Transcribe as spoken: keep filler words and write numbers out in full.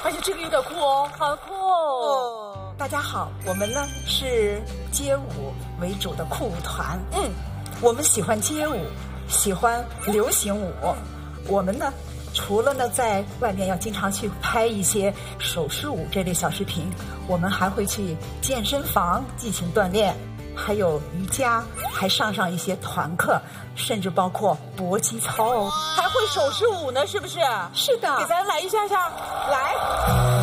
哎呀，这个有点酷哦，好酷哦！ 大家好，我们呢是街舞为主的酷舞团。 嗯， 我们喜欢街舞，喜欢流行舞。我们呢，除了呢在外面要经常去拍一些手势舞这类小视频，我们还会去健身房进行锻炼，还有瑜伽，还上上一些团课，甚至包括搏击操哦， 还会手势舞呢，是不是？ 是的， 给咱来一下下，来。